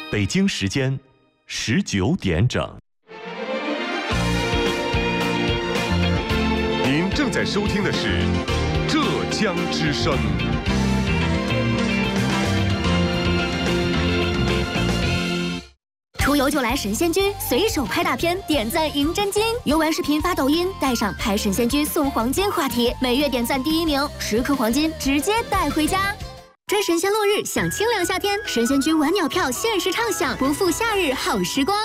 北京时间19点整。 您正在收听的是浙江之声。 出游就来神仙居，随手拍大片，点赞赢真金。游玩视频发抖音，带上拍神仙居送黄金话题，每月点赞第1名，10颗黄金直接带回家。追神仙落日，享清凉夏天，神仙居玩鸟票限时畅享，不负夏日好时光。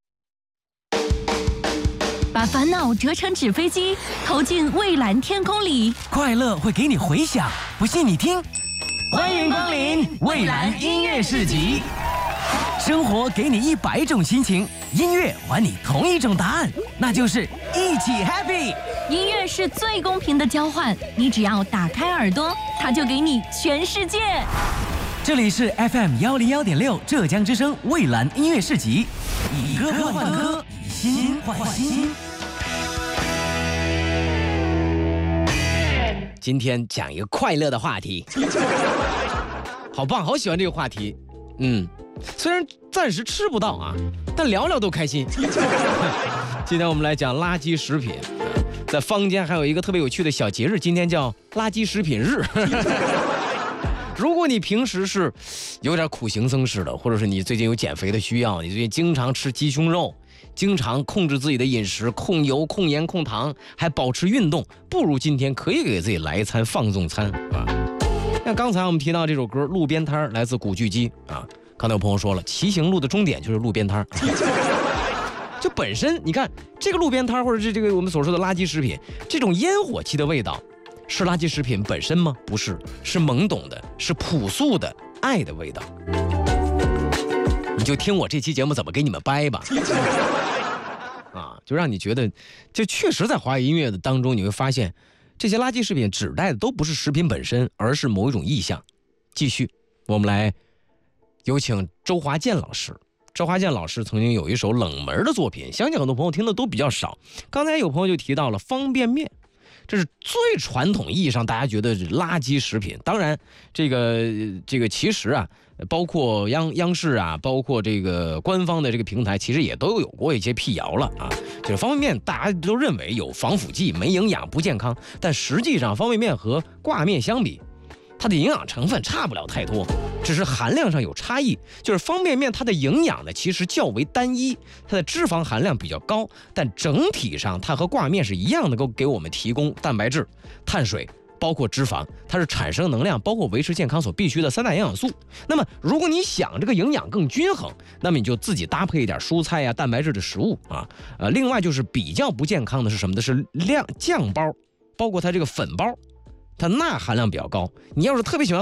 把烦恼折成纸飞机，投进蔚蓝天空里， 快乐会给你回响。不信你听，欢迎光临蔚蓝音乐市集。生活给你100种心情，音乐还你同一种答案，那就是一起 happy。 音乐是最公平的交换，你只要打开耳朵，它就给你全世界。 这里是 FM 101.6浙江之声蔚蓝音乐市集，以歌换歌，以心换心。 今天讲一个快乐的话题，好棒，好喜欢这个话题。虽然暂时吃不到啊，但聊聊都开心。今天我们来讲垃圾食品，在坊间还有一个特别有趣的小节日，今天叫垃圾食品日。如果你平时是有点苦行僧似的，或者是你最近有减肥的需要，你最近经常吃鸡胸肉，经常控制自己的饮食，控油、控盐、控糖，还保持运动，不如今天可以给自己来一餐放纵餐啊。那刚才我们提到这首歌《路边摊》来自古巨基啊。刚才有朋友说了，骑行路的终点就是路边摊。就本身你看这个路边摊，或者是这个我们所说的垃圾食品，这种烟火气的味道是垃圾食品本身吗？不是，是懵懂的，是朴素的爱的味道。你就听我这期节目怎么给你们掰吧。啊，就让你觉得，就确实在华语音乐的当中，你会发现这些垃圾食品指代的都不是食品本身，而是某一种意象。继续，我们来有请周华健老师。周华健老师曾经有一首冷门的作品，相信很多朋友听的都比较少。刚才有朋友就提到了方便面，这是最传统意义上大家觉得是垃圾食品。当然，这个其实啊，包括央视啊，包括这个官方的这个平台，其实也都有过一些辟谣了啊。就是方便面大家都认为有防腐剂、没营养、不健康，但实际上方便面和挂面相比，它的营养成分差不了太多，只是含量上有差异。就是方便面它的营养呢其实较为单一，它的脂肪含量比较高，但整体上它和挂面是一样能够给我们提供蛋白质、碳水，包括脂肪，它是产生能量，包括维持健康所必需的3大营养素。那么如果你想这个营养更均衡，那么你就自己搭配一点蔬菜啊、蛋白质的食物啊。另外就是比较不健康的是什么的？是酱包，包括它这个粉包，它钠含量比较高。你要是特别喜欢